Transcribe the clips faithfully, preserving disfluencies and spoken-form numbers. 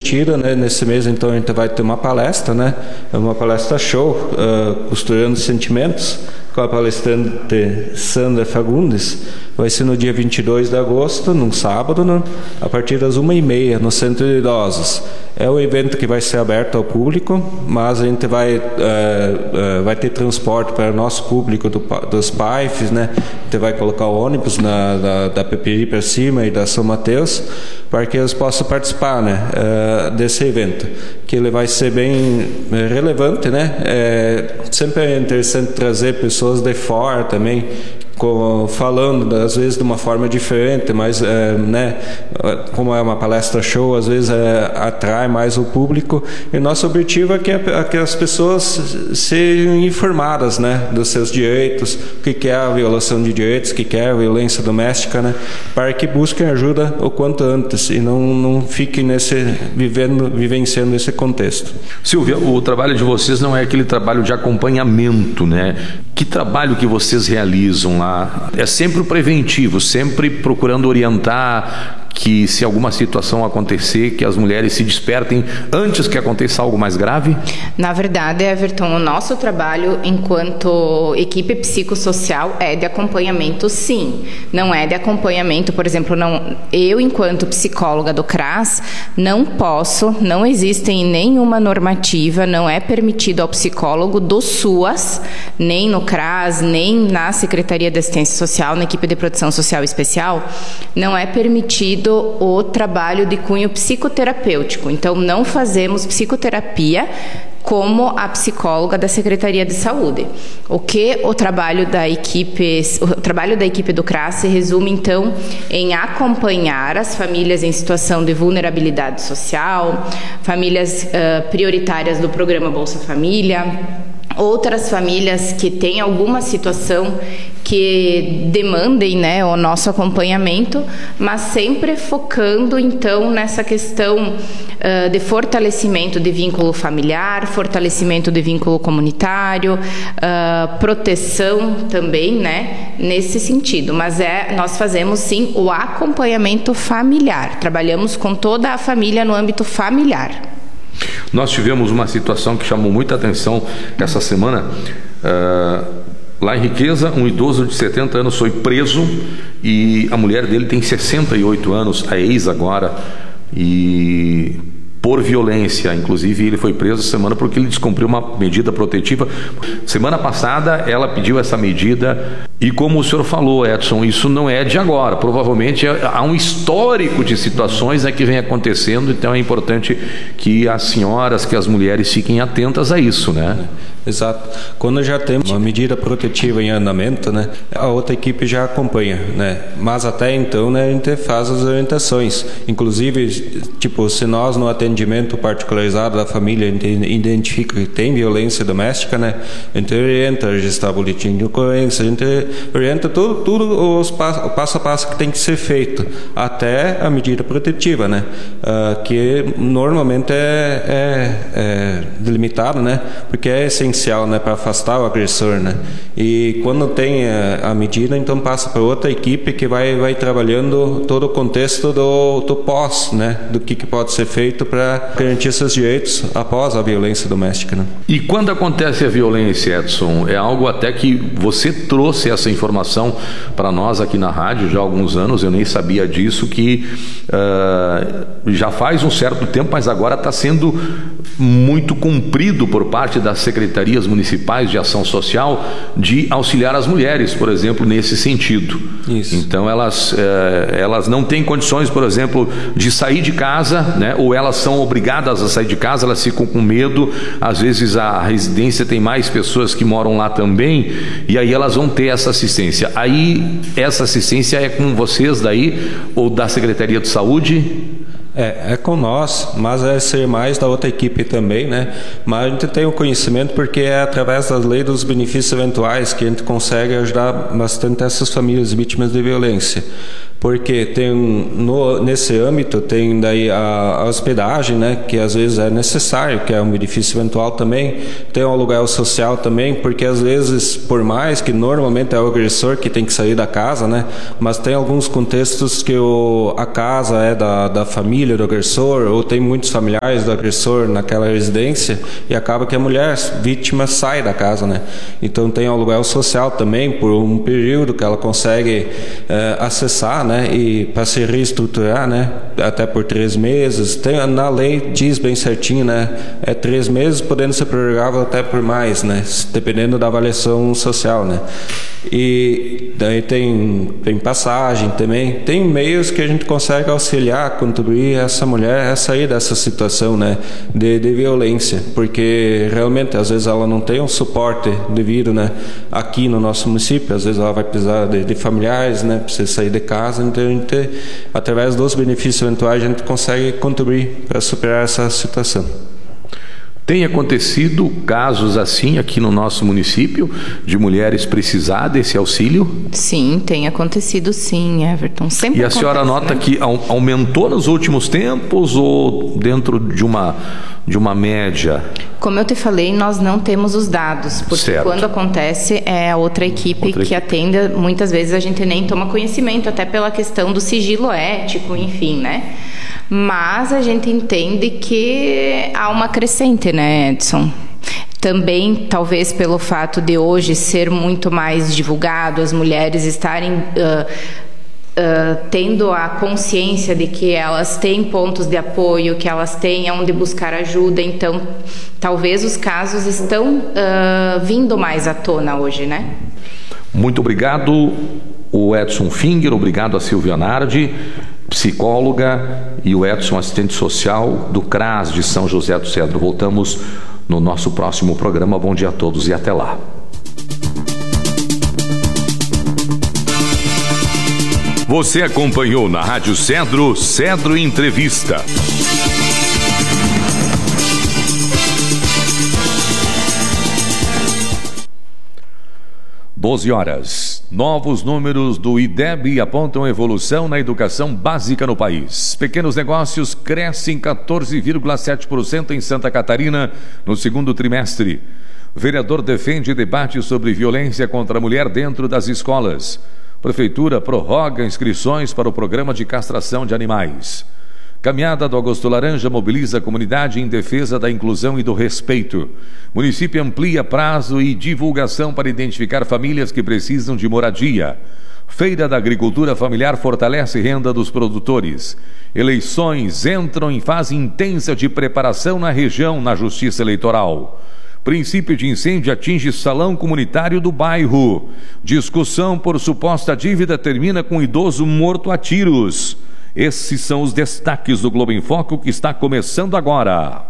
permitida, né? Nesse mês, então, a gente vai ter uma palestra, né? É uma palestra show, uh, Costurando Sentimentos, com a palestrante Sandra Fagundes. Vai ser no dia vinte e dois de agosto, num sábado, né? A partir das uma e meia, no Centro de Idosos. É um evento que vai ser aberto ao público, mas a gente vai, uh, uh, vai ter transporte para o nosso público do, dos P A I Fs, né? A gente vai colocar o ônibus na, da, da Peperi para cima e da São Mateus, para que eles possam participar, né? Uh, desse evento, que ele vai ser bem relevante, né? É, sempre é interessante trazer pessoas de fora também, falando às vezes de uma forma diferente, mas é, né, como é uma palestra show, às vezes é, atrai mais o público, e nosso objetivo é que, é que as pessoas sejam informadas, né, dos seus direitos, o que é a violação de direitos, o que é a violência doméstica, né, para que busquem ajuda o quanto antes e não, não fiquem nesse, vivendo, vivenciando esse contexto. Silvia, o trabalho de vocês não é aquele trabalho de acompanhamento, né? Que trabalho que vocês realizam lá? É sempre o preventivo, sempre procurando orientar que, se alguma situação acontecer, que as mulheres se despertem antes que aconteça algo mais grave? Na verdade, Everton, o nosso trabalho enquanto equipe psicossocial é de acompanhamento, sim. Não é de acompanhamento, por exemplo, não, eu, enquanto psicóloga do C R A S, não posso, não existe em nenhuma normativa, não é permitido ao psicólogo do SUAS, nem no C R A S, nem na Secretaria de Assistência Social, na equipe de proteção social especial, não é permitido o trabalho de cunho psicoterapêutico. Então, não fazemos psicoterapia como a psicóloga da Secretaria de Saúde. O que o trabalho da equipe, o trabalho da equipe do C R A S se resume, então, em acompanhar as famílias em situação de vulnerabilidade social, famílias uh, prioritárias do programa Bolsa Família, outras famílias que têm alguma situação que demandem, né, o nosso acompanhamento, mas sempre focando, então, nessa questão uh, de fortalecimento de vínculo familiar, fortalecimento de vínculo comunitário, uh, proteção também, né, nesse sentido. Mas é, nós fazemos, sim, o acompanhamento familiar. Trabalhamos com toda a família no âmbito familiar. Nós tivemos uma situação que chamou muita atenção essa semana. Uh, lá em Riqueza, um idoso de setenta anos foi preso e a mulher dele tem sessenta e oito anos, a ex agora, e por violência. Inclusive, ele foi preso essa semana porque ele descumpriu uma medida protetiva. Semana passada, ela pediu essa medida e, como o senhor falou, Edson, isso não é de agora. Provavelmente há um histórico de situações, né, que vem acontecendo, então é importante que as senhoras, que as mulheres fiquem atentas a isso, né? Exato. Quando já temos uma medida protetiva em andamento, né, a outra equipe já acompanha, né? Mas até então, né, a gente faz as orientações. Inclusive, tipo, se nós no atendimento particularizado da família a gente identifica que tem violência doméstica, né, a gente orienta a registrar boletim de ocorrência, a gente orienta tudo, tudo os passo, o passo a passo que tem que ser feito até a medida protetiva, né, uh, que normalmente é, é, é delimitado, né, porque é essencial, né, para afastar o agressor, né, e quando tem a, a medida, então passa para outra equipe que vai, vai trabalhando todo o contexto do, do pós, né, do que, que pode ser feito para garantir seus direitos após a violência doméstica, né. E quando acontece a violência, Edson, é algo até que você trouxe essa informação para nós aqui na rádio já há alguns anos, eu nem sabia disso, que uh, já faz um certo tempo, mas agora está sendo muito cumprido por parte das secretarias municipais de ação social de auxiliar as mulheres, por exemplo, nesse sentido. Isso. Então elas, uh, elas não têm condições, por exemplo, de sair de casa, né? Ou elas são obrigadas a sair de casa, elas ficam com medo, às vezes a residência tem mais pessoas que moram lá também, e aí elas vão ter essa assistência. Aí essa assistência é com vocês daí, ou da Secretaria de Saúde? É, é com nós, mas é ser mais da outra equipe também, né? Mas a gente tem o conhecimento porque é através das leis dos benefícios eventuais que a gente consegue ajudar bastante essas famílias vítimas de violência. Porque tem no, nesse âmbito tem daí a, a hospedagem, né, que às vezes é necessário, que é um benefício eventual também, tem o aluguel social também, porque às vezes, por mais que normalmente é o agressor que tem que sair da casa, né, mas tem alguns contextos que o, a casa é da, da família, família do agressor, ou tem muitos familiares do agressor naquela residência, e acaba que a mulher vítima sai da casa, né? Então tem o aluguel social também, por um período que ela consegue é, acessar, né? E para se reestruturar, né? Até por três meses. Tem, na lei diz bem certinho, né? É três meses, podendo ser prorrogável até por mais, né? Dependendo da avaliação social, né? E daí tem, tem passagem também, tem meios que a gente consegue auxiliar, contribuir essa mulher a sair dessa situação, né, de, de violência, porque realmente às vezes ela não tem um suporte devido, né, aqui no nosso município, às vezes ela vai precisar de, de familiares, né, precisa sair de casa, então a gente, através dos benefícios eventuais, a gente consegue contribuir para superar essa situação. Tem acontecido casos assim aqui no nosso município, de mulheres precisar desse auxílio? Sim, tem acontecido sim, Everton. Sempre E a acontece, senhora nota, né, que aumentou nos últimos tempos ou dentro de uma, de uma média? Como eu te falei, nós não temos os dados, porque certo. Quando acontece é a outra equipe outra que equipe. atende, muitas vezes a gente nem toma conhecimento, até pela questão do sigilo ético, enfim, né? Mas a gente entende que há uma crescente, né, Edson? Também, talvez pelo fato de hoje ser muito mais divulgado, as mulheres estarem uh, uh, tendo a consciência de que elas têm pontos de apoio, que elas têm onde buscar ajuda, então talvez os casos estão uh, vindo mais à tona hoje, né? Muito obrigado, o Edson Finger, obrigado a Silvia Nardi, psicóloga, e o Edson, assistente social do CRAS de São José do Cedro. Voltamos no nosso próximo programa. Bom dia a todos e até lá. Você acompanhou na Rádio Cedro, Cedro Entrevista. doze horas. Novos números do I D E B apontam evolução na educação básica no país. Pequenos negócios crescem quatorze vírgula sete por cento em Santa Catarina no segundo trimestre. Vereador defende debate sobre violência contra a mulher dentro das escolas. Prefeitura prorroga inscrições para o programa de castração de animais. Caminhada do Agosto Laranja mobiliza a comunidade em defesa da inclusão e do respeito. Município amplia prazo e divulgação para identificar famílias que precisam de moradia. Feira da Agricultura Familiar fortalece renda dos produtores. Eleições entram em fase intensa de preparação na região, na Justiça Eleitoral. Princípio de incêndio atinge salão comunitário do bairro. Discussão por suposta dívida termina com um idoso morto a tiros. Esses são os destaques do Globo em Foco, que está começando agora.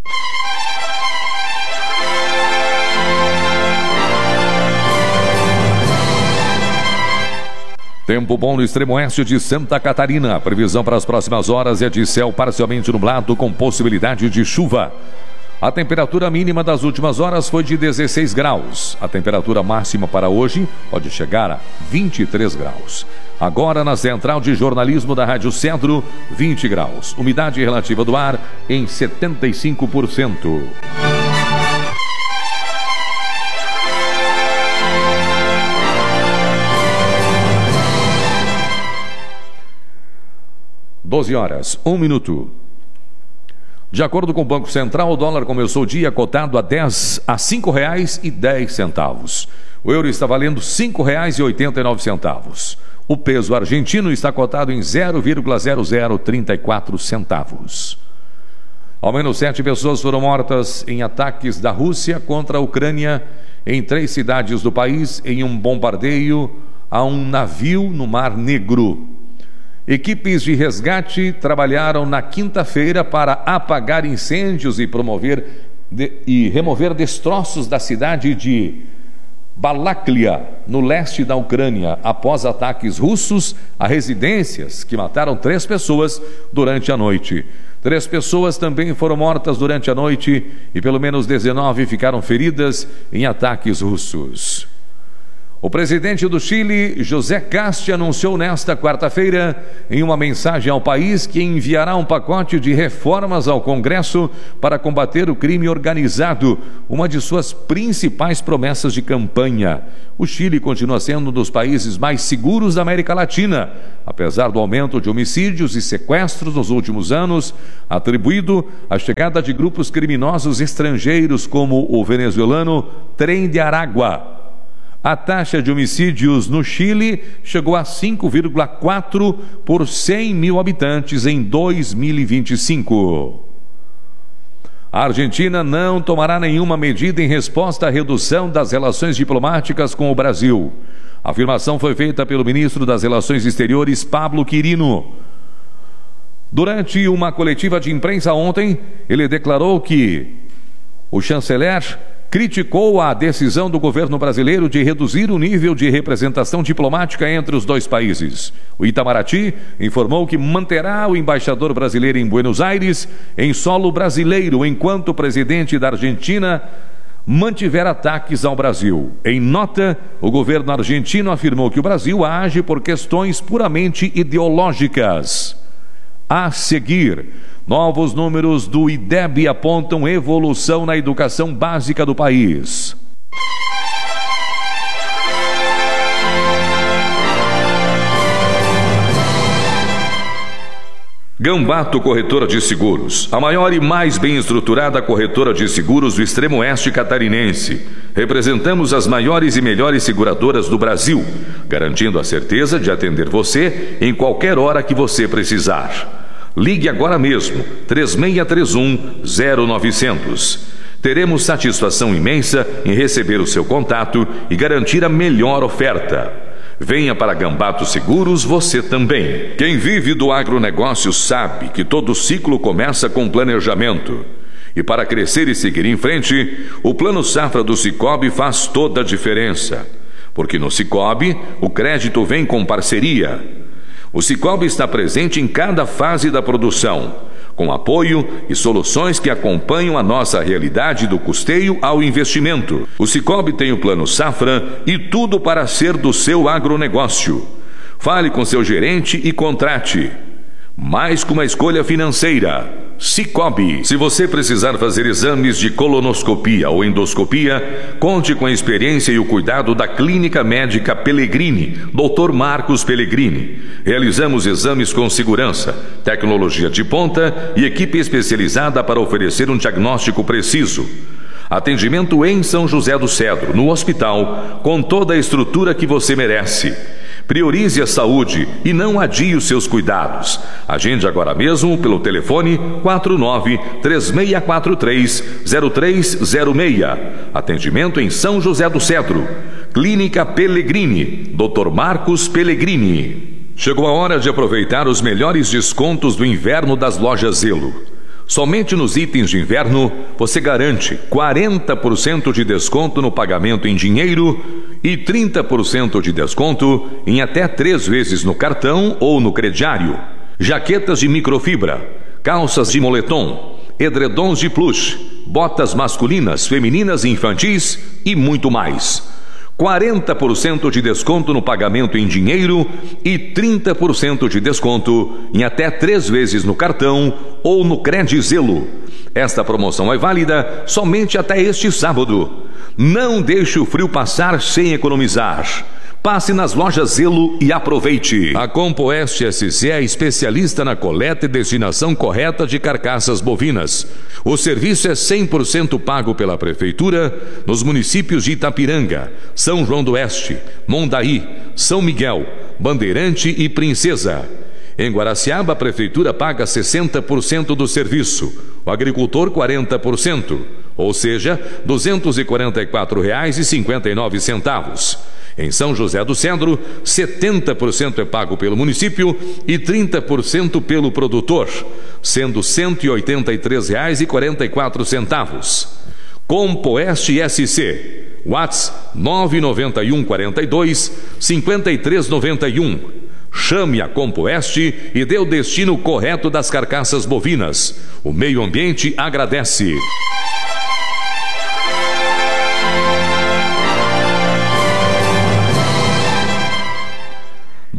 Tempo bom no extremo oeste de Santa Catarina. A previsão para as próximas horas é de céu parcialmente nublado com possibilidade de chuva. A temperatura mínima das últimas horas foi de dezesseis graus. A temperatura máxima para hoje pode chegar a vinte e três graus. Agora na Central de Jornalismo da Rádio Cedro, vinte graus. Umidade relativa do ar em setenta e cinco por cento. doze horas, um minuto. De acordo com o Banco Central, o dólar começou o dia cotado a dez a cinco reais e dez centavos. O euro está valendo cinco reais e oitenta e nove centavos. O peso argentino está cotado em zero vírgula zero zero três quatro centavos. Ao menos sete pessoas foram mortas em ataques da Rússia contra a Ucrânia em três cidades do país em um bombardeio a um navio no Mar Negro. Equipes de resgate trabalharam na quinta-feira para apagar incêndios e promover de, e remover destroços da cidade de Balaklia, no leste da Ucrânia, após ataques russos a residências que mataram três pessoas durante a noite. Três pessoas também foram mortas durante a noite e pelo menos dezenove ficaram feridas em ataques russos. O presidente do Chile, José Casti, anunciou nesta quarta-feira, em uma mensagem ao país, que enviará um pacote de reformas ao Congresso para combater o crime organizado, uma de suas principais promessas de campanha. O Chile continua sendo um dos países mais seguros da América Latina, apesar do aumento de homicídios e sequestros nos últimos anos, atribuído à chegada de grupos criminosos estrangeiros como o venezuelano Tren de Aragua. A taxa de homicídios no Chile chegou a cinco vírgula quatro por cem mil habitantes em dois mil e vinte e cinco. A Argentina não tomará nenhuma medida em resposta à redução das relações diplomáticas com o Brasil. A afirmação foi feita pelo ministro das Relações Exteriores, Pablo Quirino. Durante uma coletiva de imprensa ontem, ele declarou que o chanceler criticou a decisão do governo brasileiro de reduzir o nível de representação diplomática entre os dois países. O Itamaraty informou que manterá o embaixador brasileiro em Buenos Aires em solo brasileiro, enquanto o presidente da Argentina mantiver ataques ao Brasil. Em nota, o governo argentino afirmou que o Brasil age por questões puramente ideológicas. A seguir, novos números do I D E B apontam evolução na educação básica do país. Gambato Corretora de Seguros, a maior e mais bem estruturada corretora de seguros do extremo oeste catarinense. Representamos as maiores e melhores seguradoras do Brasil, garantindo a certeza de atender você em qualquer hora que você precisar. Ligue agora mesmo, três seis três um, zero nove zero zero. Teremos satisfação imensa em receber o seu contato e garantir a melhor oferta. Venha para Gambato Seguros você também. Quem vive do agronegócio sabe que todo ciclo começa com planejamento. E para crescer e seguir em frente, o Plano Safra do Sicoob faz toda a diferença. Porque no Sicoob, o crédito vem com parceria. O Sicoob está presente em cada fase da produção, com apoio e soluções que acompanham a nossa realidade do custeio ao investimento. O Sicoob tem o Plano Safra e tudo para ser do seu agronegócio. Fale com seu gerente e contrate. Mais que uma escolha financeira. Sicoob. Se você precisar fazer exames de colonoscopia ou endoscopia, conte com a experiência e o cuidado da Clínica Médica Pellegrini, doutor Marcos Pellegrini. Realizamos exames com segurança, tecnologia de ponta e equipe especializada para oferecer um diagnóstico preciso. Atendimento em São José do Cedro, no hospital, com toda a estrutura que você merece. Priorize a saúde e não adie os seus cuidados. Agende agora mesmo pelo telefone quatro nove três seis quatro três zero três zero seis. Atendimento em São José do Cedro. Clínica Pellegrini, doutor Marcos Pellegrini. Chegou a hora de aproveitar os melhores descontos do inverno das lojas Zelo. Somente nos itens de inverno você garante quarenta por cento de desconto no pagamento em dinheiro e trinta por cento de desconto em até três vezes no cartão ou no crediário. Jaquetas de microfibra, calças de moletom, edredons de plush, botas masculinas, femininas e infantis e muito mais. quarenta por cento de desconto no pagamento em dinheiro e trinta por cento de desconto em até três vezes no cartão ou no Credizelo. Esta promoção é válida somente até este sábado. Não deixe o frio passar sem economizar. Passe nas lojas Zelo e aproveite. A Compoeste S C é especialista na coleta e destinação correta de carcaças bovinas. O serviço é cem por cento pago pela Prefeitura nos municípios de Itapiranga, São João do Oeste, Mondaí, São Miguel, Bandeirante e Princesa. Em Guaraciaba, a Prefeitura paga sessenta por cento do serviço, o agricultor quarenta por cento, ou seja, duzentos e quarenta e quatro reais e cinquenta e nove centavos. Em São José do Cedro, setenta por cento é pago pelo município e trinta por cento pelo produtor, sendo cento e oitenta e três reais e quarenta e quatro centavos. Compoeste S C, WhatsApp nove nove um quatro dois cinco três nove um. Chame a Compoeste e dê o destino correto das carcaças bovinas. O meio ambiente agradece.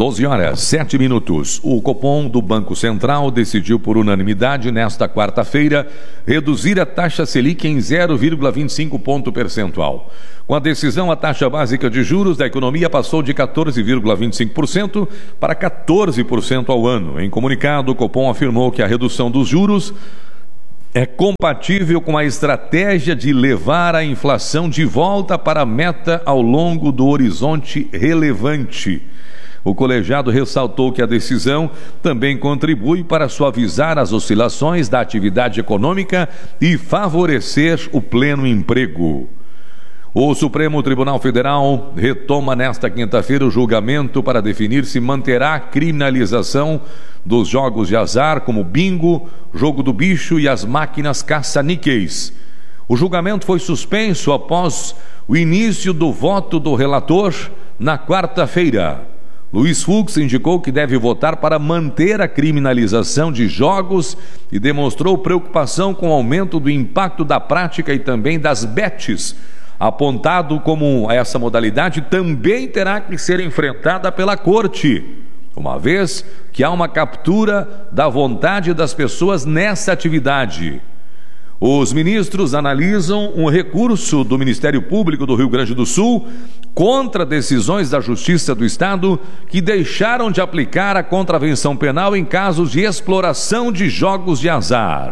doze horas, sete minutos. O Copom do Banco Central decidiu por unanimidade nesta quarta-feira reduzir a taxa Selic em zero vírgula vinte e cinco ponto percentual. Com a decisão, a taxa básica de juros da economia passou de quatorze vírgula vinte e cinco por cento para quatorze por cento ao ano. Em comunicado, o Copom afirmou que a redução dos juros é compatível com a estratégia de levar a inflação de volta para a meta ao longo do horizonte relevante. O colegiado ressaltou que a decisão também contribui para suavizar as oscilações da atividade econômica e favorecer o pleno emprego. O Supremo Tribunal Federal retoma nesta quinta-feira o julgamento para definir se manterá a criminalização dos jogos de azar como bingo, jogo do bicho e as máquinas caça-níqueis. O julgamento foi suspenso após o início do voto do relator na quarta-feira. Luiz Fux indicou que deve votar para manter a criminalização de jogos e demonstrou preocupação com o aumento do impacto da prática e também das bets, apontado como essa modalidade também terá que ser enfrentada pela corte, uma vez que há uma captura da vontade das pessoas nessa atividade. Os ministros analisam um recurso do Ministério Público do Rio Grande do Sul contra decisões da Justiça do Estado que deixaram de aplicar a contravenção penal em casos de exploração de jogos de azar.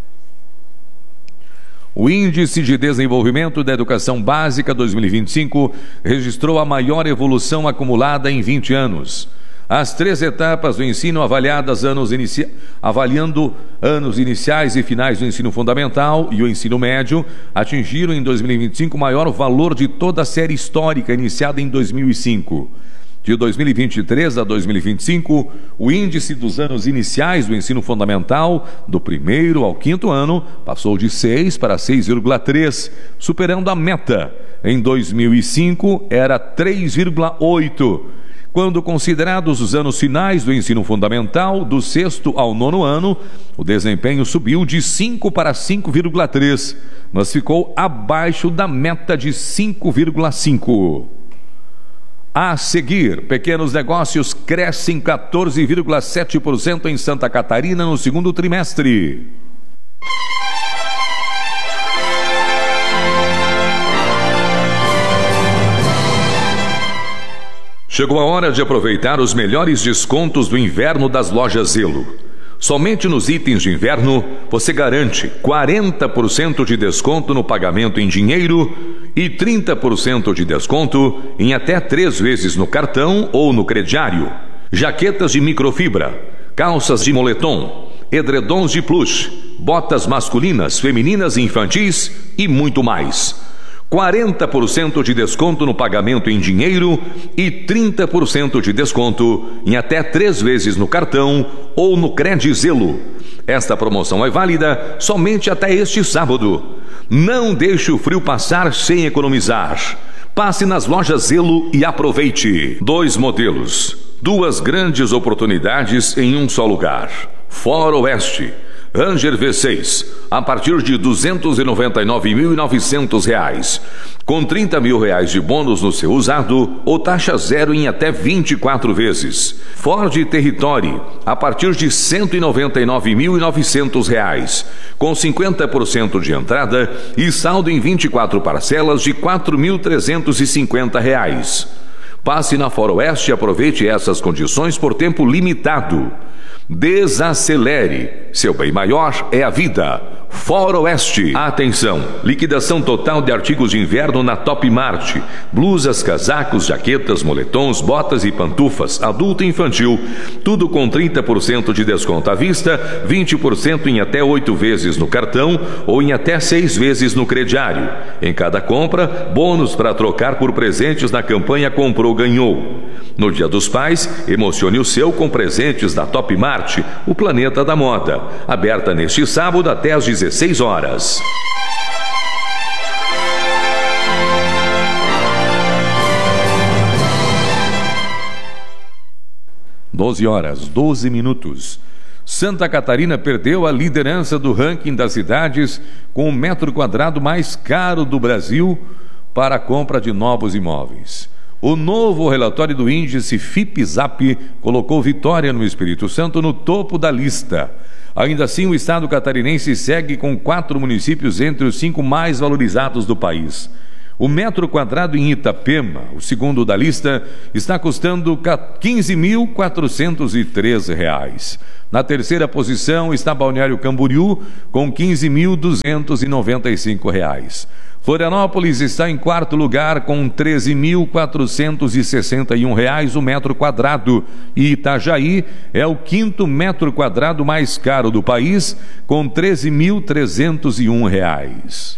O Índice de Desenvolvimento da Educação Básica dois mil e vinte e cinco registrou a maior evolução acumulada em vinte anos. As três etapas do ensino avaliadas anos inici... avaliando anos iniciais e finais do ensino fundamental e o ensino médio atingiram em dois mil e vinte e cinco o maior valor de toda a série histórica iniciada em dois mil e cinco. De dois mil e vinte e três a dois mil e vinte e cinco, o índice dos anos iniciais do ensino fundamental, do primeiro ao quinto ano, passou de seis para seis vírgula três, superando a meta. Em dois mil e cinco, era três vírgula oito. Quando considerados os anos finais do ensino fundamental, do sexto ao nono ano, o desempenho subiu de cinco para cinco vírgula três, mas ficou abaixo da meta de cinco vírgula cinco. A seguir, pequenos negócios crescem quatorze vírgula sete por cento em Santa Catarina no segundo trimestre. Chegou a hora de aproveitar os melhores descontos do inverno das lojas Zelo. Somente nos itens de inverno você garante quarenta por cento de desconto no pagamento em dinheiro e trinta por cento de desconto em até três vezes no cartão ou no crediário. Jaquetas de microfibra, calças de moletom, edredons de plush, botas masculinas, femininas e infantis e muito mais. quarenta por cento de desconto no pagamento em dinheiro e trinta por cento de desconto em até três vezes no cartão ou no Credizelo. Esta promoção é válida somente até este sábado. Não deixe o frio passar sem economizar. Passe nas lojas Zelo e aproveite. Dois modelos, duas grandes oportunidades em um só lugar. Foroeste, Ranger V seis, a partir de duzentos e noventa e nove mil e novecentos reais, com trinta mil reais de bônus no seu usado ou taxa zero em até vinte e quatro vezes. Ford Territory, a partir de cento e noventa e nove mil e novecentos reais, com cinquenta por cento de entrada e saldo em vinte e quatro parcelas de quatro mil trezentos e cinquenta reais. Passe na Foroeste e aproveite essas condições por tempo limitado. Desacelere. Seu bem maior é a vida. Foroeste. Atenção! Liquidação total de artigos de inverno na Top Mart. Blusas, casacos, jaquetas, moletons, botas e pantufas, adulto e infantil. Tudo com trinta por cento de desconto à vista, vinte por cento em até oito vezes no cartão ou em até seis vezes no crediário. Em cada compra, bônus para trocar por presentes na campanha Comprou Ganhou. No Dia dos Pais, emocione o seu com presentes da Top Mart, o planeta da moda. Aberta neste sábado até às dezesseis horas. doze horas, doze minutos. Santa Catarina perdeu a liderança do ranking das cidades com o metro quadrado mais caro do Brasil para a compra de novos imóveis. O novo relatório do índice FIPE-ZAP colocou Vitória, no Espírito Santo, no topo da lista. Ainda assim, o estado catarinense segue com quatro municípios entre os cinco mais valorizados do país. O metro quadrado em Itapema, o segundo da lista, está custando quinze mil quatrocentos e treze reais. Na terceira posição está Balneário Camboriú, com quinze mil duzentos e noventa e cinco reais. Florianópolis está em quarto lugar com treze mil quatrocentos e sessenta e um reais o metro quadrado, e Itajaí é o quinto metro quadrado mais caro do país, com treze mil trezentos e um reais.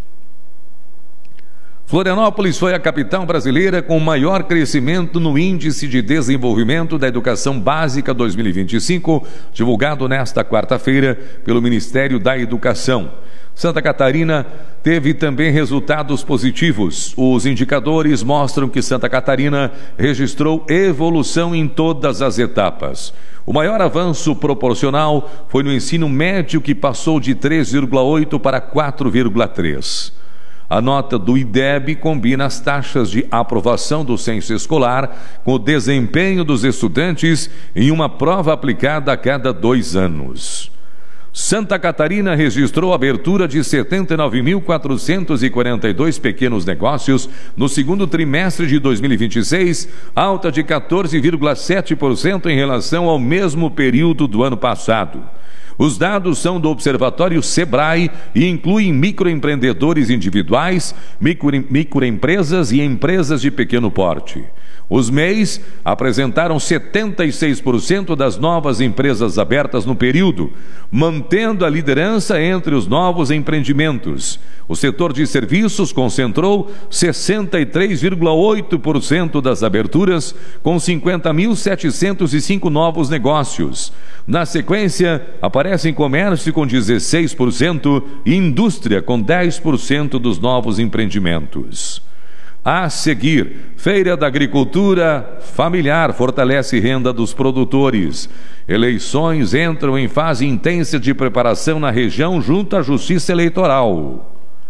Florianópolis foi a capital brasileira com maior crescimento no Índice de Desenvolvimento da Educação Básica dois mil e vinte e cinco, divulgado nesta quarta-feira pelo Ministério da Educação. Santa Catarina teve também resultados positivos. Os indicadores mostram que Santa Catarina registrou evolução em todas as etapas. O maior avanço proporcional foi no ensino médio, que passou de três vírgula oito para quatro vírgula três. A nota do I D E B combina as taxas de aprovação do censo escolar com o desempenho dos estudantes em uma prova aplicada a cada dois anos. Santa Catarina registrou a abertura de setenta e nove mil quatrocentos e quarenta e dois pequenos negócios no segundo trimestre de dois mil e vinte e seis, alta de quatorze vírgula sete por cento em relação ao mesmo período do ano passado. Os dados são do Observatório Sebrae e incluem microempreendedores individuais, micro, microempresas e empresas de pequeno porte. Os M E Is apresentaram setenta e seis por cento das novas empresas abertas no período, mantendo a liderança entre os novos empreendimentos. O setor de serviços concentrou sessenta e três vírgula oito por cento das aberturas, com cinquenta mil setecentos e cinco novos negócios. Na sequência, aparecem comércio com dezesseis por cento e indústria com dez por cento dos novos empreendimentos. A seguir, Feira da Agricultura Familiar fortalece renda dos produtores. Eleições entram em fase intensa de preparação na região junto à Justiça Eleitoral.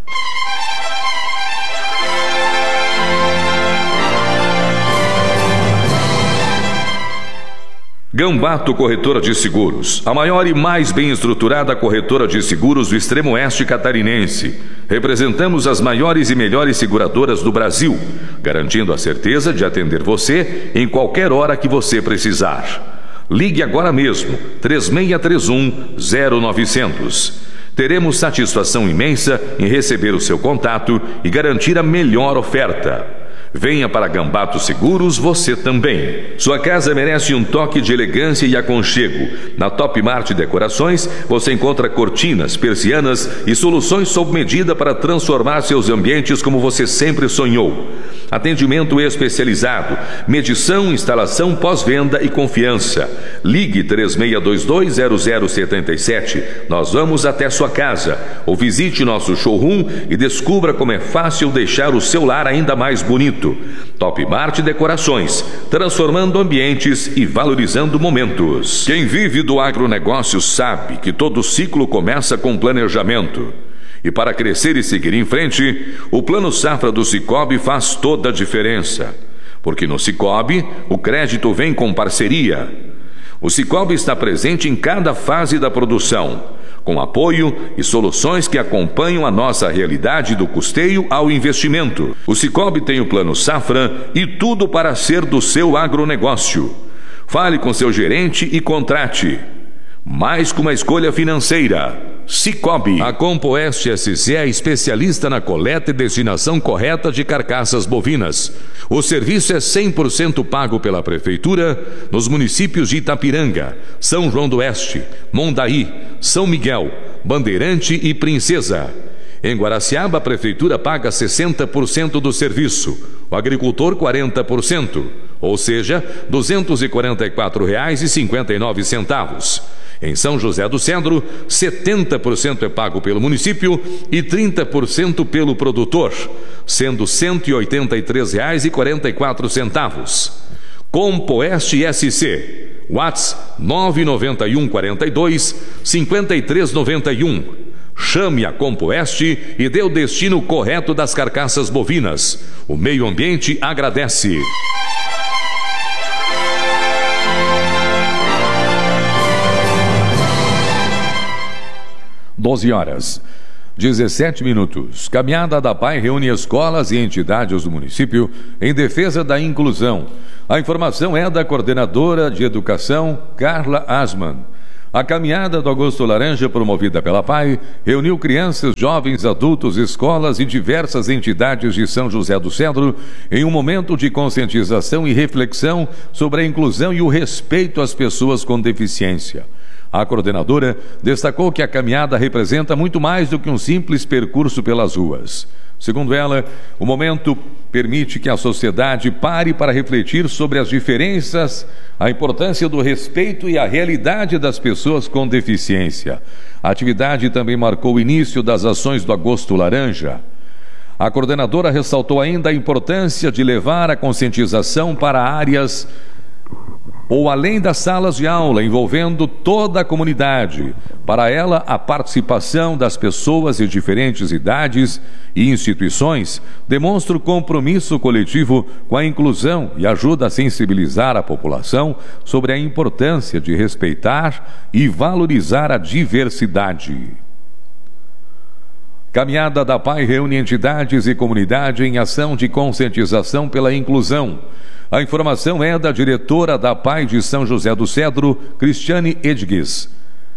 Gambato Corretora de Seguros, a maior e mais bem estruturada corretora de seguros do extremo oeste catarinense. Representamos as maiores e melhores seguradoras do Brasil, garantindo a certeza de atender você em qualquer hora que você precisar. Ligue agora mesmo, três seis três um, zero nove zero zero. Teremos satisfação imensa em receber o seu contato e garantir a melhor oferta. Venha para Gambato Seguros você também. Sua casa merece um toque de elegância e aconchego. Na Top Mart Decorações você encontra cortinas, persianas e soluções sob medida para transformar seus ambientes como você sempre sonhou. Atendimento especializado, medição, instalação, pós-venda e confiança. Ligue três seis dois dois, zero zero sete sete. Nós vamos até sua casa. Ou visite nosso showroom e descubra como é fácil deixar o seu lar ainda mais bonito. Top Mart Decorações, transformando ambientes e valorizando momentos. Quem vive do agronegócio sabe que todo ciclo começa com planejamento. E para crescer e seguir em frente, o Plano Safra do Sicoob faz toda a diferença. Porque no Sicoob, o crédito vem com parceria. O Sicoob está presente em cada fase da produção, com apoio e soluções que acompanham a nossa realidade do custeio ao investimento. O Sicoob tem o Plano Safra e tudo para ser do seu agronegócio. Fale com seu gerente e contrate. Mais que uma escolha financeira. Sicoob. A Compoeste S C é especialista na coleta e destinação correta de carcaças bovinas. O serviço é cem por cento pago pela Prefeitura nos municípios de Itapiranga, São João do Oeste, Mondaí, São Miguel, Bandeirante e Princesa. Em Guaraciaba, a Prefeitura paga sessenta por cento do serviço, o agricultor quarenta por cento, ou seja, duzentos e quarenta e quatro reais e cinquenta e nove centavos. Em São José do Cedro, setenta por cento é pago pelo município e trinta por cento pelo produtor, sendo cento e oitenta e três reais e quarenta e quatro centavos. Compoeste S C, WhatsApp nove nove um, quarenta e dois, cinquenta e três noventa e um. Chame a Compoeste e dê o destino correto das carcaças bovinas. O meio ambiente agradece. doze horas, dezessete minutos. Caminhada da P A I reúne escolas e entidades do município em defesa da inclusão. A informação é da coordenadora de educação, Carla Asman. A caminhada do Agosto Laranja, promovida pela P A I, reuniu crianças, jovens, adultos, escolas e diversas entidades de São José do Cedro em um momento de conscientização e reflexão sobre a inclusão e o respeito às pessoas com deficiência. A coordenadora destacou que a caminhada representa muito mais do que um simples percurso pelas ruas. Segundo ela, o momento permite que a sociedade pare para refletir sobre as diferenças, a importância do respeito e a realidade das pessoas com deficiência. A atividade também marcou o início das ações do Agosto Laranja. A coordenadora ressaltou ainda a importância de levar a conscientização para áreas ou além das salas de aula, envolvendo toda a comunidade. Para ela, a participação das pessoas de diferentes idades e instituições demonstra o compromisso coletivo com a inclusão e ajuda a sensibilizar a população sobre a importância de respeitar e valorizar a diversidade. Caminhada da P A I reúne entidades e comunidade em ação de conscientização pela inclusão. A informação é da diretora da P A I de São José do Cedro, Cristiane Edgues.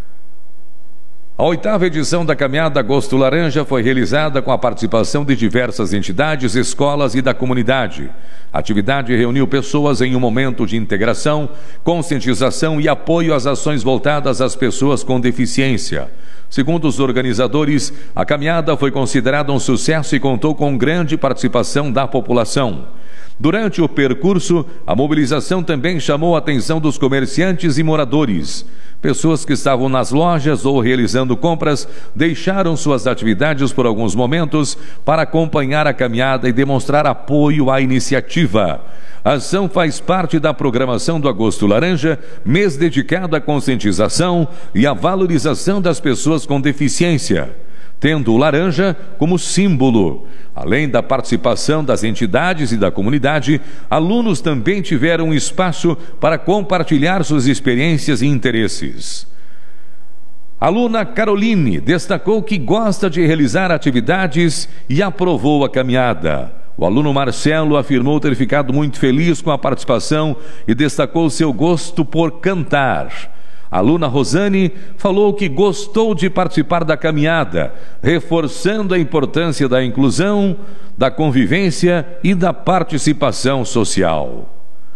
A oitava edição da Caminhada Agosto Laranja foi realizada com a participação de diversas entidades, escolas e da comunidade. A atividade reuniu pessoas em um momento de integração, conscientização e apoio às ações voltadas às pessoas com deficiência. Segundo os organizadores, a caminhada foi considerada um sucesso e contou com grande participação da população. Durante o percurso, a mobilização também chamou a atenção dos comerciantes e moradores. Pessoas que estavam nas lojas ou realizando compras deixaram suas atividades por alguns momentos para acompanhar a caminhada e demonstrar apoio à iniciativa. A ação faz parte da programação do Agosto Laranja, mês dedicado à conscientização e à valorização das pessoas com deficiência, tendo o laranja como símbolo. Além da participação das entidades e da comunidade, alunos também tiveram um espaço para compartilhar suas experiências e interesses. A aluna Caroline destacou que gosta de realizar atividades e aprovou a caminhada. O aluno Marcelo afirmou ter ficado muito feliz com a participação e destacou seu gosto por cantar. A aluna Rosane falou que gostou de participar da caminhada, reforçando a importância da inclusão, da convivência e da participação social.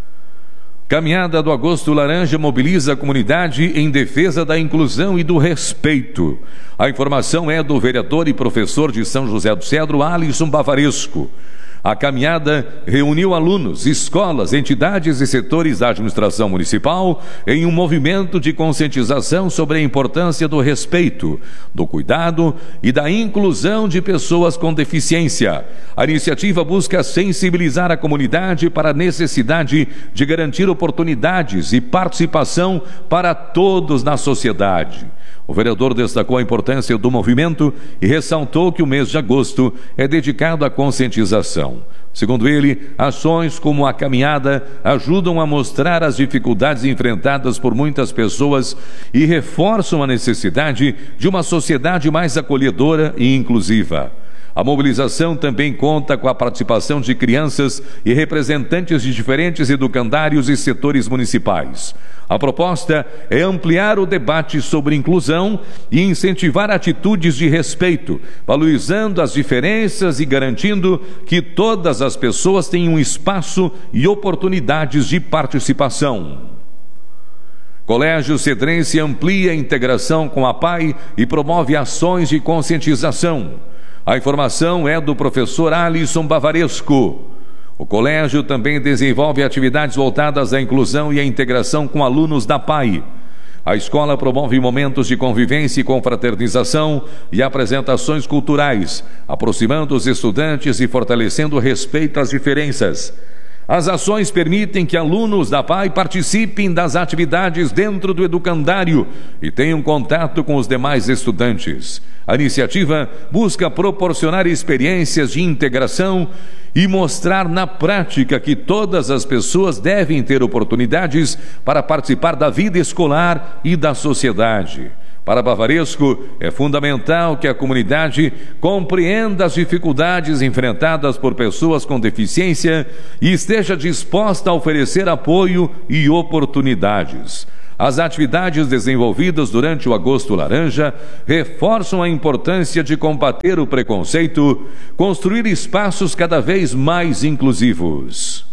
Caminhada do Agosto Laranja mobiliza a comunidade em defesa da inclusão e do respeito. A informação é do vereador e professor de São José do Cedro, Alisson Bavaresco. A caminhada reuniu alunos, escolas, entidades e setores da administração municipal em um movimento de conscientização sobre a importância do respeito, do cuidado e da inclusão de pessoas com deficiência. A iniciativa busca sensibilizar a comunidade para a necessidade de garantir oportunidades e participação para todos na sociedade. O vereador destacou a importância do movimento e ressaltou que o mês de agosto é dedicado à conscientização. Segundo ele, ações como a caminhada ajudam a mostrar as dificuldades enfrentadas por muitas pessoas e reforçam a necessidade de uma sociedade mais acolhedora e inclusiva. A mobilização também conta com a participação de crianças e representantes de diferentes educandários e setores municipais. A proposta é ampliar o debate sobre inclusão e incentivar atitudes de respeito, valorizando as diferenças e garantindo que todas as pessoas tenham espaço e oportunidades de participação. Colégio Cedrense amplia a integração com a P A I e promove ações de conscientização. A informação é do professor Alisson Bavaresco. O colégio também desenvolve atividades voltadas à inclusão e à integração com alunos da P A I. A escola promove momentos de convivência e confraternização e apresentações culturais, aproximando os estudantes e fortalecendo o respeito às diferenças. As ações permitem que alunos da P A I participem das atividades dentro do educandário e tenham contato com os demais estudantes. A iniciativa busca proporcionar experiências de integração e mostrar na prática que todas as pessoas devem ter oportunidades para participar da vida escolar e da sociedade. Para Bavaresco, é fundamental que a comunidade compreenda as dificuldades enfrentadas por pessoas com deficiência e esteja disposta a oferecer apoio e oportunidades. As atividades desenvolvidas durante o Agosto Laranja reforçam a importância de combater o preconceito, construir espaços cada vez mais inclusivos.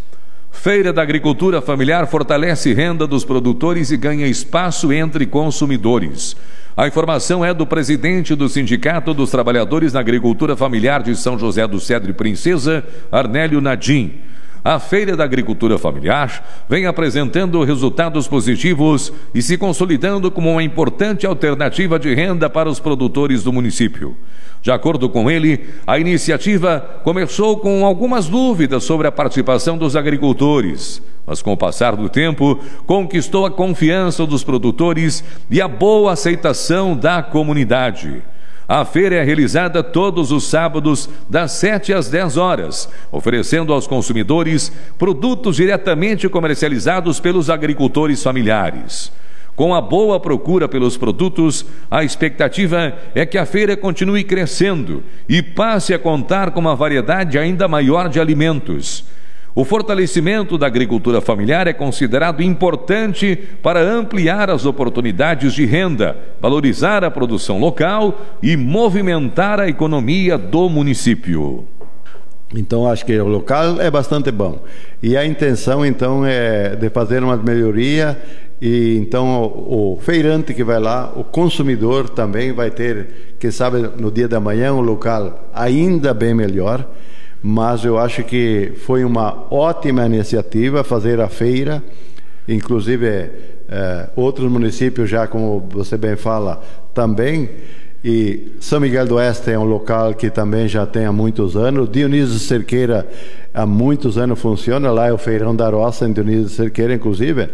Feira da Agricultura Familiar fortalece renda dos produtores e ganha espaço entre consumidores. A informação é do presidente do Sindicato dos Trabalhadores na Agricultura Familiar de São José do Cedro e Princesa, Arnélio Nadim. A Feira da Agricultura Familiar vem apresentando resultados positivos e se consolidando como uma importante alternativa de renda para os produtores do município. De acordo com ele, a iniciativa começou com algumas dúvidas sobre a participação dos agricultores, mas com o passar do tempo, conquistou a confiança dos produtores e a boa aceitação da comunidade. A feira é realizada todos os sábados, das sete às dez horas, oferecendo aos consumidores produtos diretamente comercializados pelos agricultores familiares. Com a boa procura pelos produtos, a expectativa é que a feira continue crescendo e passe a contar com uma variedade ainda maior de alimentos. O fortalecimento da agricultura familiar é considerado importante para ampliar as oportunidades de renda, valorizar a produção local e movimentar a economia do município. Então, acho que o local é bastante bom. E a intenção, então, é de fazer uma melhoria. E então o, o feirante que vai lá, o consumidor também vai ter, quem sabe no dia da manhã, um local ainda bem melhor. Mas eu acho que foi uma ótima iniciativa fazer a feira, inclusive é, outros municípios já, como você bem fala, também. E São Miguel do Oeste é um local que também já tem há muitos anos. Dionísio Cerqueira há muitos anos funciona, lá é o Feirão da Roça em Dionísio Cerqueira, inclusive.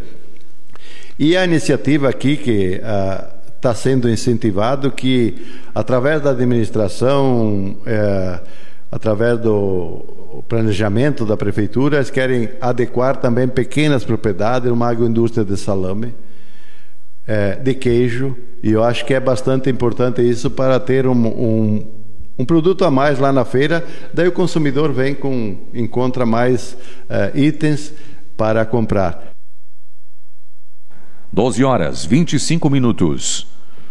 E a iniciativa aqui que está uh, sendo incentivado, que através da administração, uh, através do planejamento da prefeitura, eles querem adequar também pequenas propriedades, uma agroindústria de salame, uh, de queijo, e eu acho que é bastante importante isso para ter um, um, um produto a mais lá na feira. Daí o consumidor vem com, encontra mais uh, itens para comprar. doze horas, vinte e cinco minutos.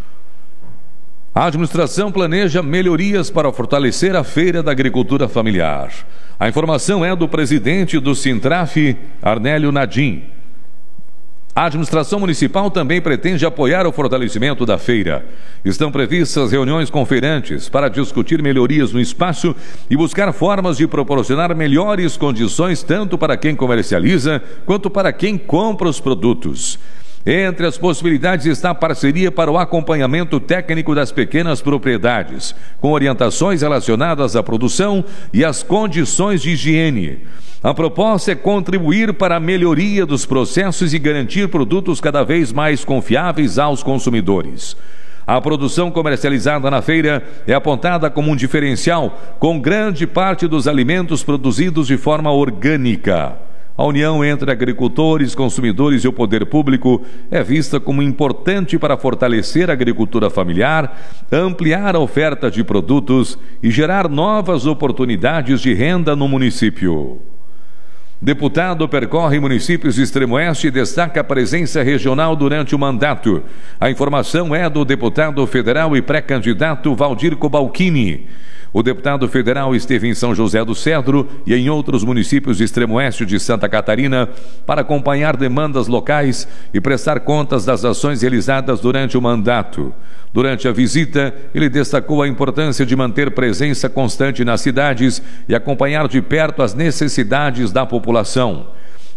A administração planeja melhorias para fortalecer a Feira da Agricultura Familiar. A informação é do presidente do Sintraf, Arnélio Nadim. A administração municipal também pretende apoiar o fortalecimento da feira. Estão previstas reuniões com feirantes para discutir melhorias no espaço e buscar formas de proporcionar melhores condições tanto para quem comercializa quanto para quem compra os produtos. Entre as possibilidades está a parceria para o acompanhamento técnico das pequenas propriedades, com orientações relacionadas à produção e às condições de higiene. A proposta é contribuir para a melhoria dos processos e garantir produtos cada vez mais confiáveis aos consumidores. A produção comercializada na feira é apontada como um diferencial, com grande parte dos alimentos produzidos de forma orgânica. A união entre agricultores, consumidores e o poder público é vista como importante para fortalecer a agricultura familiar, ampliar a oferta de produtos e gerar novas oportunidades de renda no município. Deputado percorre municípios do Extremo-Oeste e destaca a presença regional durante o mandato. A informação é do deputado federal e pré-candidato Valdir Cobalcini. O deputado federal esteve em São José do Cedro e em outros municípios do Extremo-Oeste de Santa Catarina para acompanhar demandas locais e prestar contas das ações realizadas durante o mandato. Durante a visita, ele destacou a importância de manter presença constante nas cidades e acompanhar de perto as necessidades da população.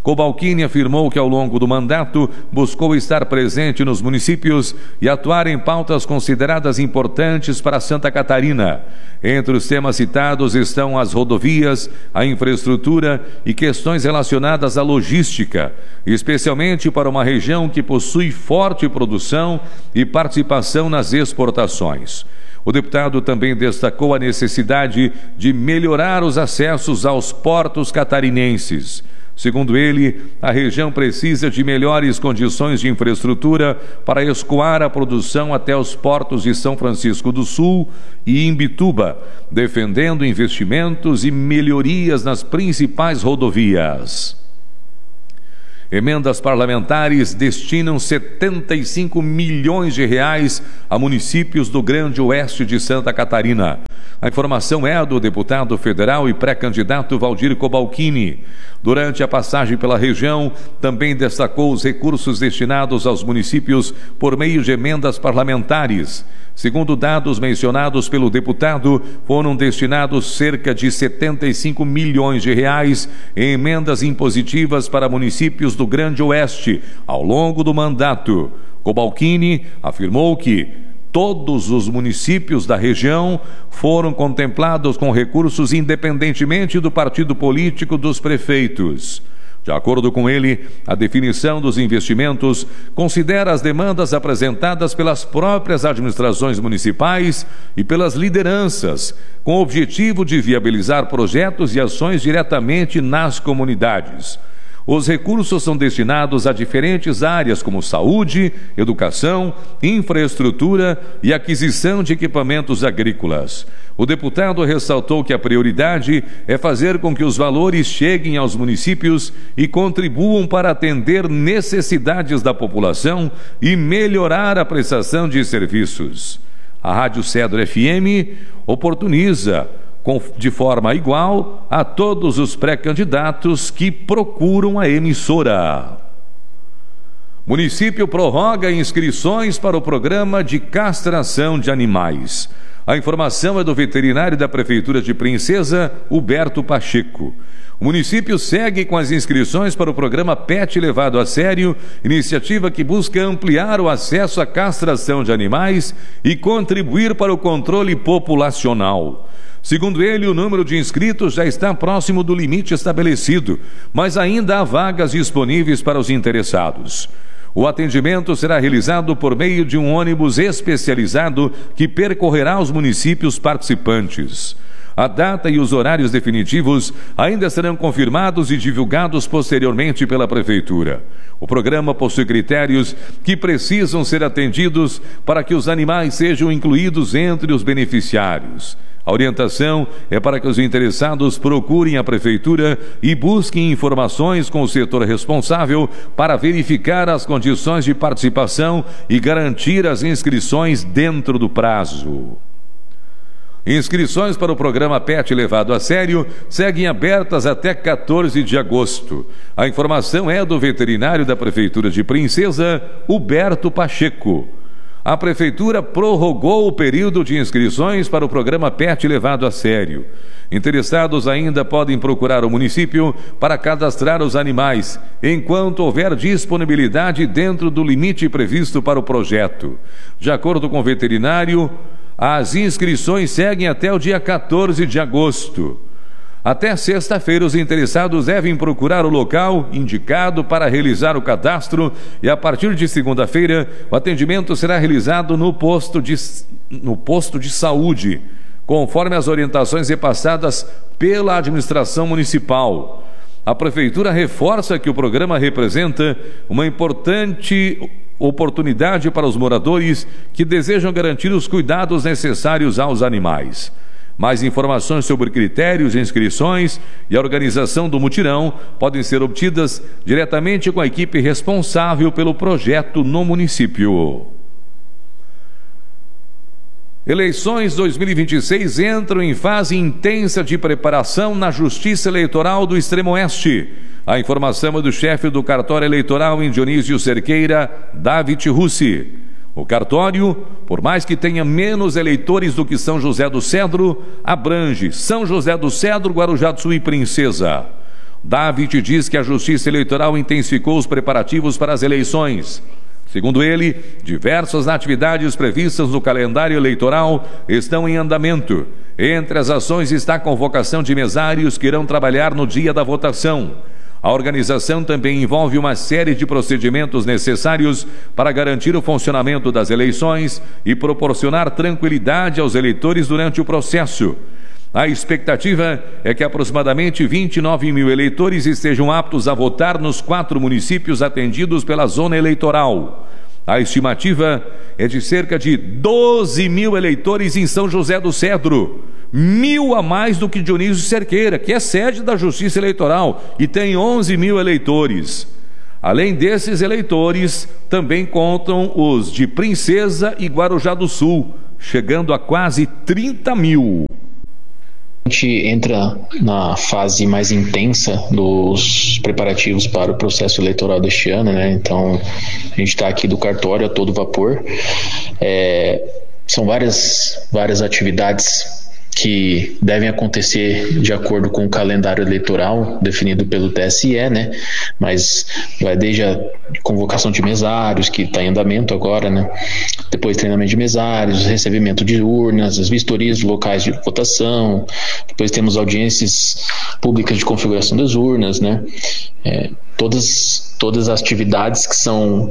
Cobalcini afirmou que ao longo do mandato buscou estar presente nos municípios e atuar em pautas consideradas importantes para Santa Catarina. Entre os temas citados estão as rodovias, a infraestrutura e questões relacionadas à logística, especialmente para uma região que possui forte produção e participação nas exportações. O deputado também destacou a necessidade de melhorar os acessos aos portos catarinenses. Segundo ele, a região precisa de melhores condições de infraestrutura para escoar a produção até os portos de São Francisco do Sul e Imbituba, defendendo investimentos e melhorias nas principais rodovias. Emendas parlamentares destinam setenta e cinco milhões de reais a municípios do Grande Oeste de Santa Catarina. A informação é do deputado federal e pré-candidato Valdir Cobalcini. Durante a passagem pela região, também destacou os recursos destinados aos municípios por meio de emendas parlamentares. Segundo dados mencionados pelo deputado, foram destinados cerca de setenta e cinco milhões de reais em emendas impositivas para municípios do Grande Oeste ao longo do mandato. Cobalcini afirmou que todos os municípios da região foram contemplados com recursos independentemente do partido político dos prefeitos. De acordo com ele, a definição dos investimentos considera as demandas apresentadas pelas próprias administrações municipais e pelas lideranças, com o objetivo de viabilizar projetos e ações diretamente nas comunidades. Os recursos são destinados a diferentes áreas como saúde, educação, infraestrutura e aquisição de equipamentos agrícolas. O deputado ressaltou que a prioridade é fazer com que os valores cheguem aos municípios e contribuam para atender necessidades da população e melhorar a prestação de serviços. A Rádio Cedro F M oportuniza de forma igual a todos os pré-candidatos que procuram a emissora. Município prorroga inscrições para o programa de castração de animais. A informação é do veterinário da Prefeitura de Princesa, Huberto Pacheco. O município segue com as inscrições para o programa Pet Levado a Sério, iniciativa que busca ampliar o acesso à castração de animais e contribuir para o controle populacional. Segundo ele, o número de inscritos já está próximo do limite estabelecido, mas ainda há vagas disponíveis para os interessados. O atendimento será realizado por meio de um ônibus especializado que percorrerá os municípios participantes. A data e os horários definitivos ainda serão confirmados e divulgados posteriormente pela Prefeitura. O programa possui critérios que precisam ser atendidos para que os animais sejam incluídos entre os beneficiários. A orientação é para que os interessados procurem a Prefeitura e busquem informações com o setor responsável para verificar as condições de participação e garantir as inscrições dentro do prazo. Inscrições para o programa Pet Levado a Sério seguem abertas até quatorze de agosto. A informação é do veterinário da Prefeitura de Princesa, Huberto Pacheco. A Prefeitura prorrogou o período de inscrições para o programa Pet Levado a Sério. Interessados ainda podem procurar o município para cadastrar os animais, enquanto houver disponibilidade dentro do limite previsto para o projeto. De acordo com o veterinário, as inscrições seguem até o dia quatorze de agosto. Até sexta-feira, os interessados devem procurar o local indicado para realizar o cadastro e, a partir de segunda-feira, o atendimento será realizado no posto de, no posto de saúde, conforme as orientações repassadas pela administração municipal. A Prefeitura reforça que o programa representa uma importante oportunidade para os moradores que desejam garantir os cuidados necessários aos animais. Mais informações sobre critérios, inscrições e a organização do mutirão podem ser obtidas diretamente com a equipe responsável pelo projeto no município. Eleições dois mil e vinte e seis entram em fase intensa de preparação na Justiça Eleitoral do Extremo Oeste. A informação é do chefe do cartório eleitoral em Dionísio Cerqueira, David Russi. O cartório, por mais que tenha menos eleitores do que São José do Cedro, abrange São José do Cedro, Guarujá do Sul e Princesa. David diz que a Justiça Eleitoral intensificou os preparativos para as eleições. Segundo ele, diversas atividades previstas no calendário eleitoral estão em andamento. Entre as ações está a convocação de mesários que irão trabalhar no dia da votação. A organização também envolve uma série de procedimentos necessários para garantir o funcionamento das eleições e proporcionar tranquilidade aos eleitores durante o processo. A expectativa é que aproximadamente vinte e nove mil eleitores estejam aptos a votar nos quatro municípios atendidos pela zona eleitoral. A estimativa é de cerca de doze mil eleitores em São José do Cedro, mil a mais do que Dionísio Cerqueira, que é sede da Justiça Eleitoral e tem onze mil eleitores. Além desses eleitores, também contam os de Princesa e Guarujá do Sul, chegando a quase trinta mil. A gente entra na fase mais intensa dos preparativos para o processo eleitoral deste ano, né? Então, a gente está aqui do cartório a todo vapor. É, são várias, várias atividades que devem acontecer de acordo com o calendário eleitoral definido pelo T S E, né? Mas vai desde a convocação de mesários, que está em andamento agora, né? Depois treinamento de mesários, recebimento de urnas, as vistorias de locais de votação, depois temos audiências públicas de configuração das urnas, né? É, todas, todas as atividades que são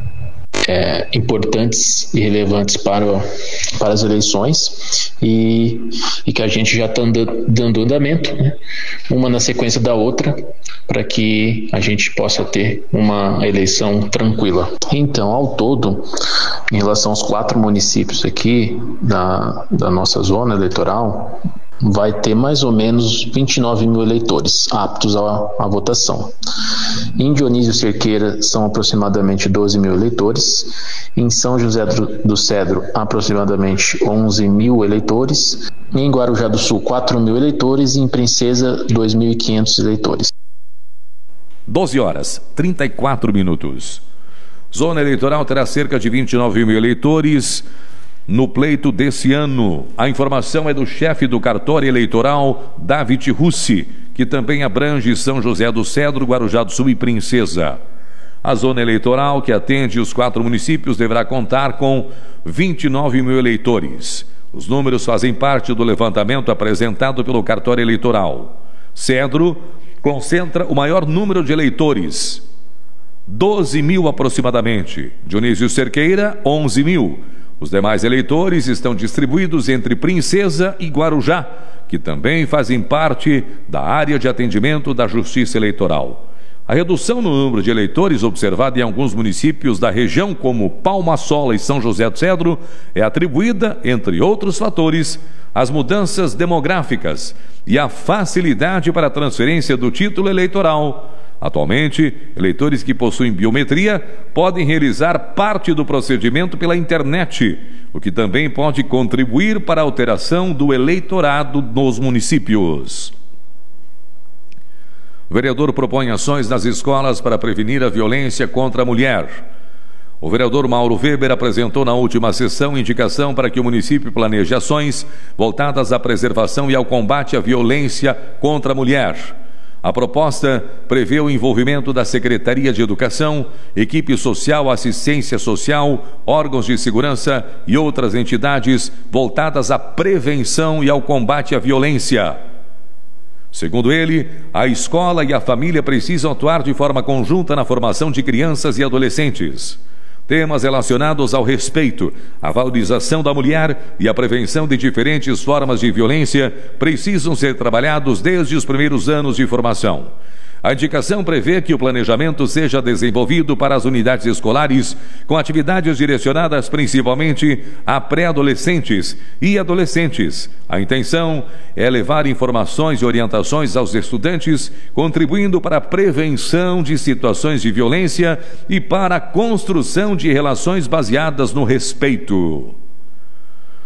É, importantes e relevantes para, para as eleições e, e que a gente já está dando andamento, né? Uma na sequência da outra, para que a gente possa ter uma eleição tranquila. Então, ao todo, em relação aos quatro municípios aqui da, da nossa zona eleitoral, vai ter mais ou menos vinte e nove mil eleitores aptos à, à votação. Em Dionísio Cerqueira são aproximadamente doze mil eleitores, em São José do Cedro aproximadamente onze mil eleitores, em Guarujá do Sul quatro mil eleitores e em Princesa dois mil e quinhentos eleitores. doze horas, trinta e quatro minutos. Zona Eleitoral terá cerca de vinte e nove mil eleitores no pleito desse ano. A informação é do chefe do cartório eleitoral, David Russi, que também abrange São José do Cedro, Guarujá do Sul e Princesa. A zona eleitoral, que atende os quatro municípios, deverá contar com vinte e nove mil eleitores. Os números fazem parte do levantamento apresentado pelo cartório eleitoral. Cedro concentra o maior número de eleitores, doze mil aproximadamente. Dionísio Cerqueira, onze mil. Os demais eleitores estão distribuídos entre Princesa e Guarujá, que também fazem parte da área de atendimento da Justiça Eleitoral. A redução no número de eleitores observada em alguns municípios da região, como Palma-Sola e São José do Cedro, é atribuída, entre outros fatores, às mudanças demográficas e à facilidade para a transferência do título eleitoral. Atualmente, eleitores que possuem biometria podem realizar parte do procedimento pela internet, o que também pode contribuir para a alteração do eleitorado nos municípios. O vereador propõe ações nas escolas para prevenir a violência contra a mulher. O vereador Mauro Weber apresentou na última sessão indicação para que o município planeje ações voltadas à preservação e ao combate à violência contra a mulher. A proposta prevê o envolvimento da Secretaria de Educação, equipe social, assistência social, órgãos de segurança e outras entidades voltadas à prevenção e ao combate à violência. Segundo ele, a escola e a família precisam atuar de forma conjunta na formação de crianças e adolescentes. Temas relacionados ao respeito, à valorização da mulher e à prevenção de diferentes formas de violência precisam ser trabalhados desde os primeiros anos de formação. A indicação prevê que o planejamento seja desenvolvido para as unidades escolares com atividades direcionadas principalmente a pré-adolescentes e adolescentes. A intenção é levar informações e orientações aos estudantes, contribuindo para a prevenção de situações de violência e para a construção de relações baseadas no respeito.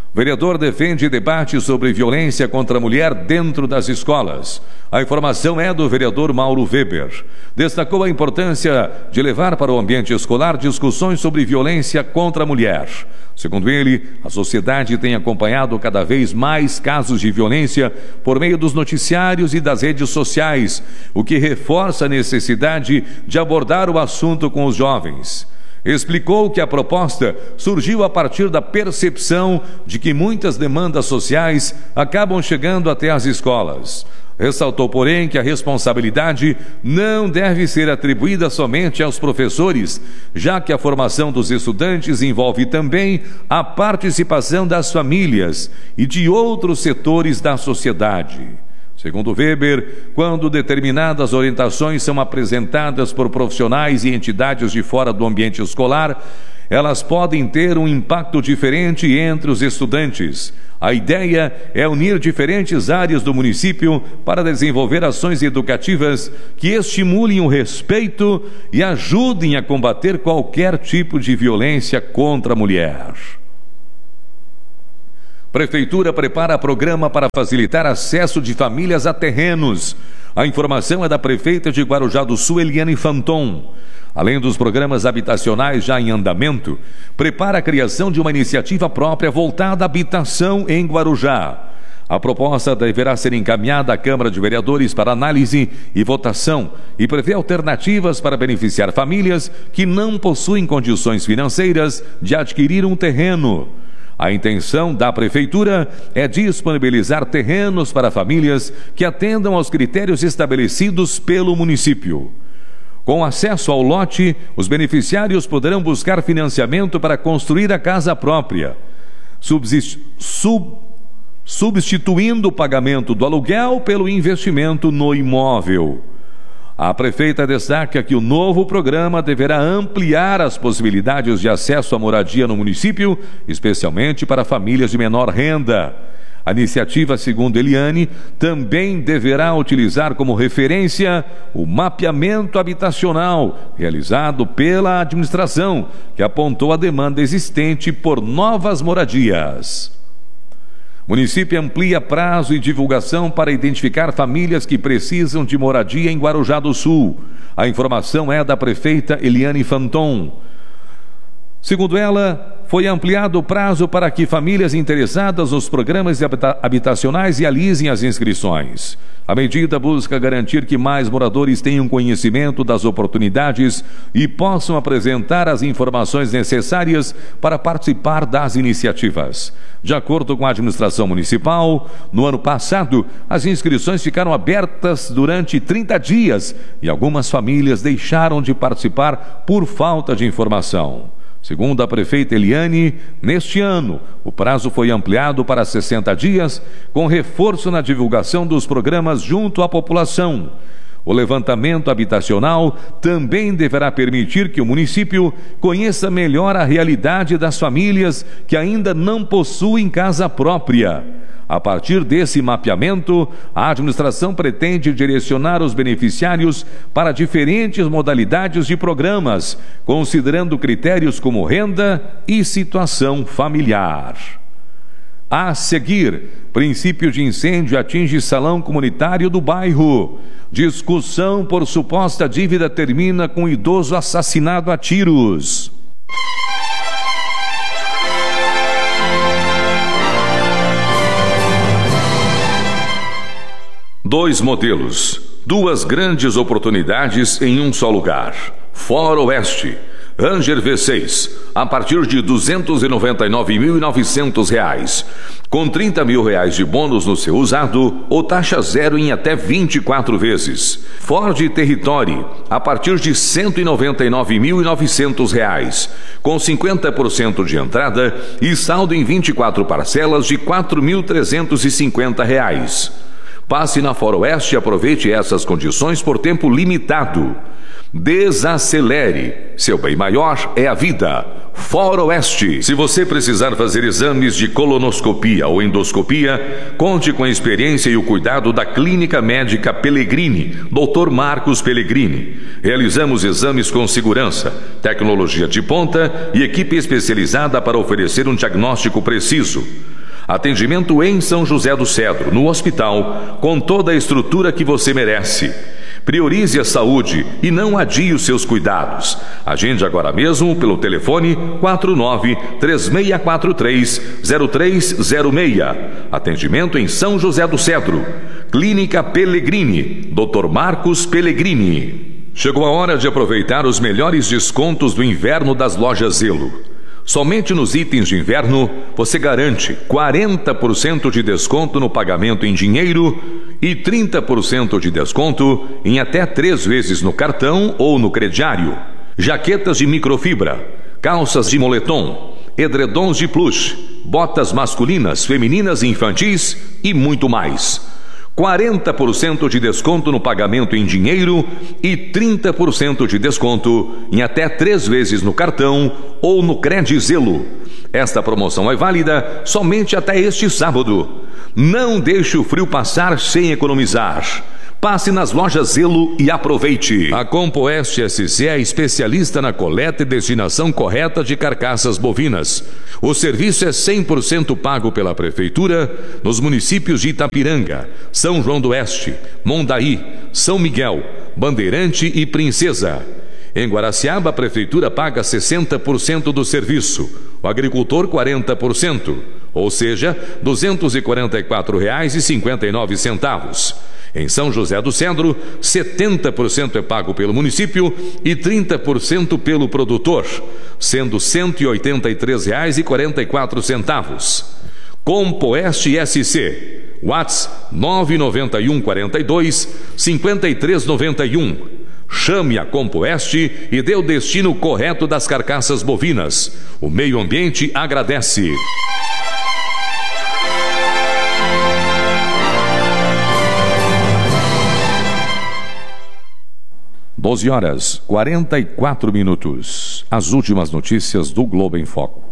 Vereador defende debate sobre violência contra a mulher dentro das escolas. A informação é do vereador Mauro Weber. Destacou a importância de levar para o ambiente escolar discussões sobre violência contra a mulher. Segundo ele, a sociedade tem acompanhado cada vez mais casos de violência por meio dos noticiários e das redes sociais, o que reforça a necessidade de abordar o assunto com os jovens. Explicou que a proposta surgiu a partir da percepção de que muitas demandas sociais acabam chegando até as escolas. Ressaltou, porém, que a responsabilidade não deve ser atribuída somente aos professores, já que a formação dos estudantes envolve também a participação das famílias e de outros setores da sociedade. Segundo Weber, quando determinadas orientações são apresentadas por profissionais e entidades de fora do ambiente escolar, elas podem ter um impacto diferente entre os estudantes. A ideia é unir diferentes áreas do município para desenvolver ações educativas que estimulem o respeito e ajudem a combater qualquer tipo de violência contra a mulher. Prefeitura prepara programa para facilitar acesso de famílias a terrenos. A informação é da prefeita de Guarujá do Sul, Eliane Fanton. Além dos programas habitacionais já em andamento, prepara a criação de uma iniciativa própria voltada à habitação em Guarujá. A proposta deverá ser encaminhada à Câmara de Vereadores para análise e votação e prevê alternativas para beneficiar famílias que não possuem condições financeiras de adquirir um terreno. A intenção da Prefeitura é disponibilizar terrenos para famílias que atendam aos critérios estabelecidos pelo município. Com acesso ao lote, os beneficiários poderão buscar financiamento para construir a casa própria, subsist... sub... substituindo o pagamento do aluguel pelo investimento no imóvel. A prefeita destaca que o novo programa deverá ampliar as possibilidades de acesso à moradia no município, especialmente para famílias de menor renda. A iniciativa, segundo Eliane, também deverá utilizar como referência o mapeamento habitacional realizado pela administração, que apontou a demanda existente por novas moradias. O município amplia prazo e divulgação para identificar famílias que precisam de moradia em Guarujá do Sul. A informação é da prefeita Eliane Fanton. Segundo ela, foi ampliado o prazo para que famílias interessadas nos programas habitacionais realizem as inscrições. A medida busca garantir que mais moradores tenham conhecimento das oportunidades e possam apresentar as informações necessárias para participar das iniciativas. De acordo com a administração municipal, no ano passado, as inscrições ficaram abertas durante trinta dias e algumas famílias deixaram de participar por falta de informação. Segundo a prefeita Eliane, neste ano, o prazo foi ampliado para sessenta dias, com reforço na divulgação dos programas junto à população. O levantamento habitacional também deverá permitir que o município conheça melhor a realidade das famílias que ainda não possuem casa própria. A partir desse mapeamento, a administração pretende direcionar os beneficiários para diferentes modalidades de programas, considerando critérios como renda e situação familiar. A seguir, princípio de incêndio atinge salão comunitário do bairro. Discussão por suposta dívida termina com idoso assassinado a tiros. Dois modelos, duas grandes oportunidades em um só lugar. Fora Oeste, Ranger V seis, a partir de duzentos e noventa e nove mil e novecentos reais, com trinta mil reais de bônus no seu usado ou taxa zero em até vinte e quatro vezes. Ford Territory, a partir de cento e noventa e nove mil e novecentos reais, com cinquenta por cento de entrada e saldo em vinte e quatro parcelas de quatro mil trezentos e cinquenta reais. Passe na Fora Oeste e aproveite essas condições por tempo limitado. Desacelere. Seu bem maior é a vida. Fora Oeste. Se você precisar fazer exames de colonoscopia ou endoscopia, conte com a experiência e o cuidado da Clínica Médica Pellegrini, doutor Marcos Pellegrini. Realizamos exames com segurança, tecnologia de ponta e equipe especializada para oferecer um diagnóstico preciso. Atendimento em São José do Cedro, no hospital, com toda a estrutura que você merece. Priorize a saúde e não adie os seus cuidados. Agende agora mesmo pelo telefone quatro nove três seis quatro três zero três zero seis. Atendimento em São José do Cedro. Clínica Pellegrini, doutor Marcos Pellegrini. Chegou a hora de aproveitar os melhores descontos do inverno das lojas Zelo. Somente nos itens de inverno você garante quarenta por cento de desconto no pagamento em dinheiro e trinta por cento de desconto em até três vezes no cartão ou no crediário. Jaquetas de microfibra, calças de moletom, edredons de plush, botas masculinas, femininas e infantis e muito mais. quarenta por cento de desconto no pagamento em dinheiro e trinta por cento de desconto em até três vezes no cartão ou no Credizelo. Esta promoção é válida somente até este sábado. Não deixe o frio passar sem economizar. Passe nas lojas Zelo e aproveite. A Compoeste S C é especialista na coleta e destinação correta de carcaças bovinas. O serviço é cem por cento pago pela Prefeitura nos municípios de Itapiranga, São João do Oeste, Mondaí, São Miguel, Bandeirante e Princesa. Em Guaraciaba, a Prefeitura paga sessenta por cento do serviço, o agricultor quarenta por cento, ou seja, duzentos e quarenta e quatro reais e cinquenta e nove centavos. Em São José do Cedro, setenta por cento é pago pelo município e trinta por cento pelo produtor, sendo cento e oitenta e três reais e quarenta e quatro centavos. Compoeste S C, WhatsApp nove nove um quatro dois cinco três nove um. Chame a Compoeste e dê o destino correto das carcaças bovinas. O meio ambiente agradece. doze horas, quarenta e quatro minutos. As últimas notícias do Globo em Foco.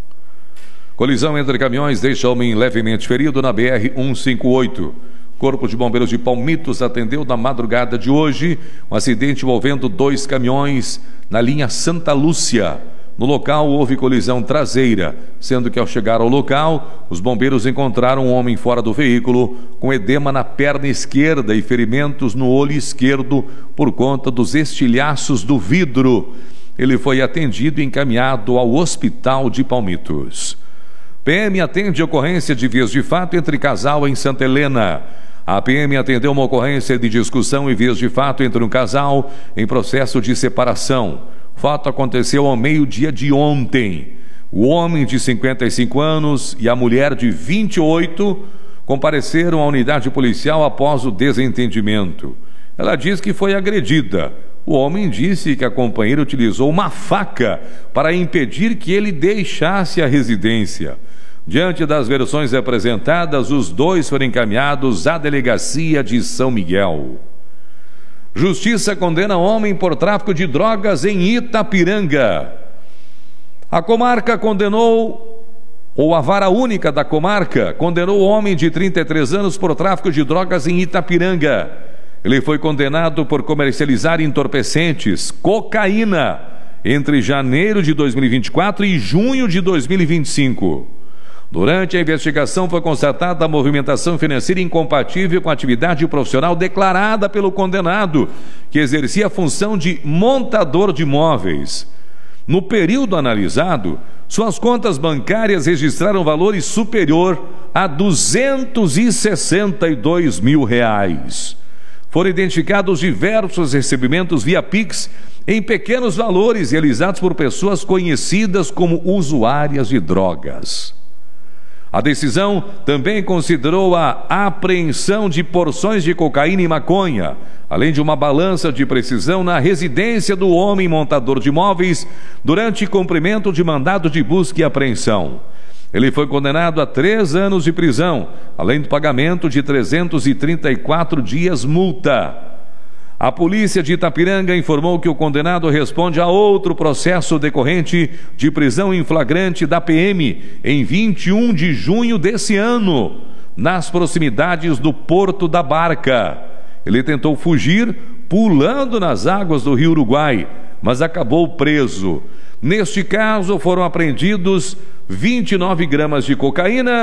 Colisão entre caminhões deixa homem levemente ferido na B R cento e cinquenta e oito. Corpo de Bombeiros de Palmitos atendeu na madrugada de hoje um acidente envolvendo dois caminhões na linha Santa Lúcia. No local houve colisão traseira, sendo que ao chegar ao local, os bombeiros encontraram um homem fora do veículo com edema na perna esquerda e ferimentos no olho esquerdo por conta dos estilhaços do vidro. Ele foi atendido e encaminhado ao Hospital de Palmitos. P M atende ocorrência de vias de fato entre casal em Santa Helena. A P M atendeu uma ocorrência de discussão e vias de fato entre um casal em processo de separação. O fato aconteceu ao meio-dia de ontem. O homem de cinquenta e cinco anos e a mulher de vinte e oito compareceram à unidade policial após o desentendimento. Ela diz que foi agredida. O homem disse que a companheira utilizou uma faca para impedir que ele deixasse a residência. Diante das versões apresentadas, os dois foram encaminhados à delegacia de São Miguel. Justiça condena homem por tráfico de drogas em Itapiranga. A comarca condenou, ou a vara única da comarca, condenou o homem de trinta e três anos por tráfico de drogas em Itapiranga. Ele foi condenado por comercializar entorpecentes, cocaína, entre janeiro de dois mil e vinte e quatro e junho de dois mil e vinte e cinco. Durante a investigação foi constatada a movimentação financeira incompatível com a atividade profissional declarada pelo condenado, que exercia a função de montador de imóveis. No período analisado, suas contas bancárias registraram valores superior a duzentos e sessenta e dois mil reais. Foram identificados diversos recebimentos via Pix em pequenos valores realizados por pessoas conhecidas como usuárias de drogas. A decisão também considerou a apreensão de porções de cocaína e maconha, além de uma balança de precisão na residência do homem montador de imóveis durante cumprimento de mandado de busca e apreensão. Ele foi condenado a três anos de prisão, além do pagamento de trezentos e trinta e quatro dias multa. A polícia de Itapiranga informou que o condenado responde a outro processo decorrente de prisão em flagrante da P M em vinte e um de junho desse ano, nas proximidades do Porto da Barca. Ele tentou fugir pulando nas águas do Rio Uruguai, mas acabou preso. Neste caso foram apreendidos vinte e nove gramas de cocaína,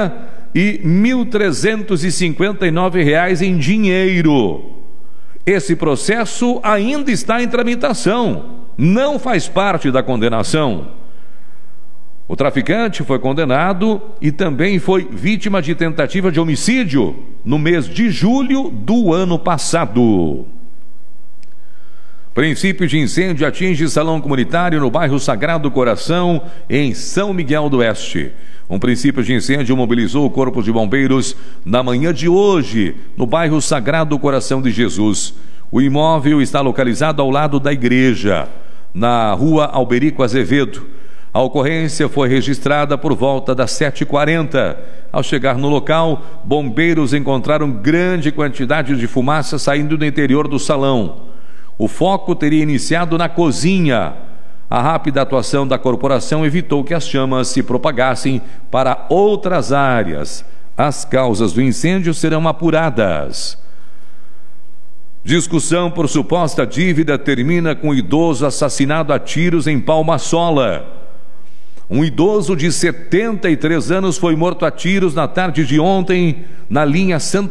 e mil trezentos e cinquenta e nove reais em dinheiro. Esse processo ainda está em tramitação, não faz parte da condenação. O traficante foi condenado e também foi vítima de tentativa de homicídio no mês de julho do ano passado. Princípio de incêndio atinge salão comunitário no bairro Sagrado Coração, em São Miguel do Oeste. Um princípio de incêndio mobilizou o Corpo de Bombeiros na manhã de hoje, no bairro Sagrado Coração de Jesus. O imóvel está localizado ao lado da igreja, na rua Alberico Azevedo. A ocorrência foi registrada por volta das sete e quarenta. Ao chegar no local, bombeiros encontraram grande quantidade de fumaça saindo do interior do salão. O foco teria iniciado na cozinha. A rápida atuação da corporação evitou que as chamas se propagassem para outras áreas. As causas do incêndio serão apuradas. Discussão por suposta dívida termina com um idoso assassinado a tiros em Palma-Sola. Um idoso de setenta e três anos foi morto a tiros na tarde de ontem na linha Santa